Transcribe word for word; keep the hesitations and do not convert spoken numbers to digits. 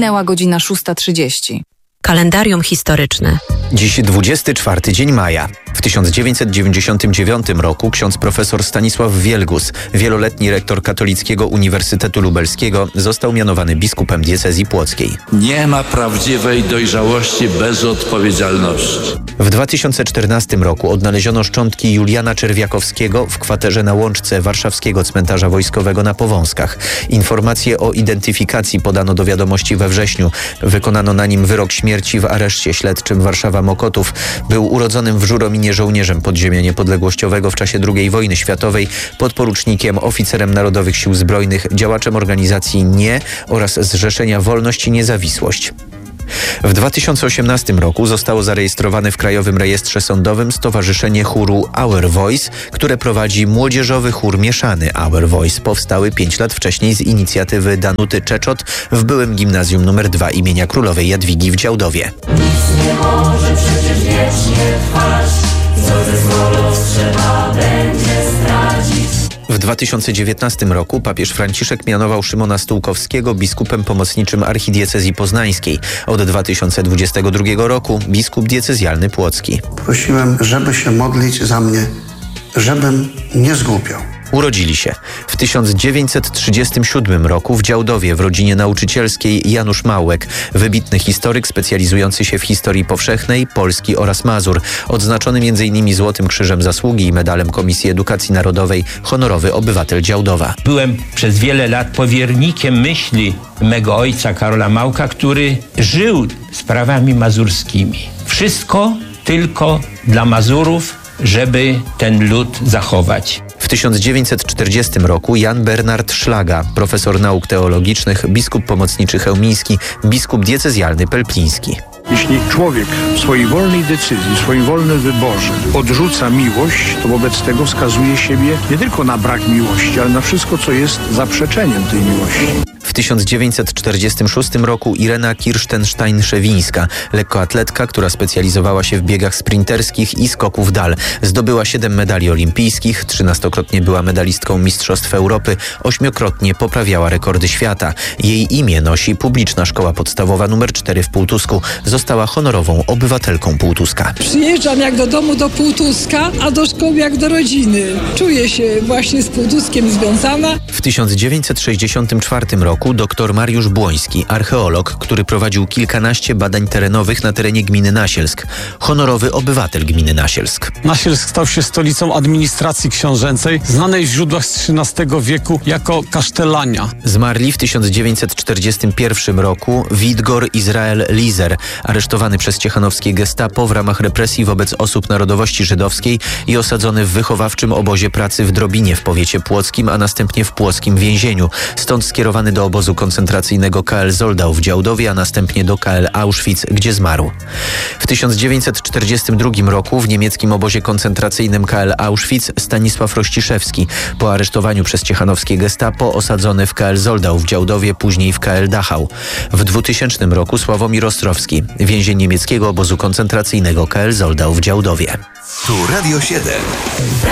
Minęła godzina szósta trzydzieści. Kalendarium historyczne. Dziś dwudziesty czwarty dzień maja. W tysiąc dziewięćset dziewięćdziesiątym dziewiątym roku ksiądz profesor Stanisław Wielgus, wieloletni rektor Katolickiego Uniwersytetu Lubelskiego, został mianowany biskupem diecezji płockiej. Nie ma prawdziwej dojrzałości bez odpowiedzialności. W dwa tysiące czternastym roku odnaleziono szczątki Juliana Czerwiakowskiego w kwaterze na Łączce warszawskiego cmentarza wojskowego na Powązkach. Informacje o identyfikacji podano do wiadomości we wrześniu. Wykonano na nim wyrok śmierci w areszcie śledczym Warszawa-Mokotów. Był urodzonym w Żurominie żołnierzem podziemia niepodległościowego w czasie drugiej wojny światowej, podporucznikiem, oficerem Narodowych Sił Zbrojnych, działaczem organizacji Nie oraz Zrzeszenia Wolność i Niezawisłość. W dwa tysiące osiemnastym roku zostało zarejestrowane w Krajowym Rejestrze Sądowym Stowarzyszenie Chóru Our Voice, które prowadzi młodzieżowy chór mieszany Our Voice, powstały pięć lat wcześniej z inicjatywy Danuty Czeczot w byłym Gimnazjum numer dwa imienia Królowej Jadwigi w Działdowie. Nic nie może przecież wiecznie trwać, co ze złotów trzeba będzie stracić. W dwa tysiące dziewiętnastym roku papież Franciszek mianował Szymona Stułkowskiego biskupem pomocniczym archidiecezji poznańskiej. Od dwa tysiące dwudziestego drugiego roku biskup diecezjalny płocki. Prosiłem, żeby się modlić za mnie, żebym nie zgłupiał. Urodzili się w tysiąc dziewięćset trzydziestym siódmym roku w Działdowie w rodzinie nauczycielskiej Janusz Małek, wybitny historyk specjalizujący się w historii powszechnej, Polski oraz Mazur, odznaczony między innymi Złotym Krzyżem Zasługi i medalem Komisji Edukacji Narodowej, honorowy obywatel Działdowa. Byłem przez wiele lat powiernikiem myśli mego ojca Karola Małka, który żył sprawami mazurskimi. Wszystko tylko dla Mazurów, żeby ten lud zachować. W tysiąc dziewięćset czterdziestym roku Jan Bernard Szlaga, profesor nauk teologicznych, biskup pomocniczy chełmiński, biskup diecezjalny pelpliński. Jeśli człowiek w swojej wolnej decyzji, w swoim wolnym wyborze odrzuca miłość, to wobec tego wskazuje siebie nie tylko na brak miłości, ale na wszystko, co jest zaprzeczeniem tej miłości. W tysiąc dziewięćset czterdziestym szóstym roku Irena Kirstenstein-Szewińska, lekkoatletka, która specjalizowała się w biegach sprinterskich i skoku w dal. Zdobyła siedem medali olimpijskich, trzynastokrotnie była medalistką Mistrzostw Europy, ośmiokrotnie poprawiała rekordy świata. Jej imię nosi publiczna szkoła podstawowa numer cztery w Półtusku. Została honorową obywatelką Półtuska. Przyjeżdżam jak do domu do Półtuska, a do szkoły jak do rodziny. Czuję się właśnie z Półtuskiem związana. W tysiąc dziewięćset sześćdziesiątym czwartym roku dr Mariusz Błoński, archeolog, który prowadził kilkanaście badań terenowych na terenie gminy Nasielsk. Honorowy obywatel gminy Nasielsk. Nasielsk stał się stolicą administracji książęcej, znanej w źródłach z trzynastego wieku jako Kasztelania. Zmarli w tysiąc dziewięćset czterdziestym pierwszym roku Widgor Izrael Lizer, aresztowany przez ciechanowskie gestapo w ramach represji wobec osób narodowości żydowskiej i osadzony w wychowawczym obozie pracy w Drobinie w powiecie płockim, a następnie w płockim więzieniu. Stąd skierowany do obozu koncentracyjnego K L Zoldau w Działdowie, a następnie do K L Auschwitz, gdzie zmarł. W tysiąc dziewięćset czterdziestym drugim roku w niemieckim obozie koncentracyjnym K L Auschwitz Stanisław Rościszewski, po aresztowaniu przez ciechanowskie gestapo osadzony w K L Zoldau w Działdowie, później w K L Dachau. W dwutysięcznym roku Sławomir Ostrowski, więzień niemieckiego obozu koncentracyjnego K L Zoldau w Działdowie. Tu Radio siedem.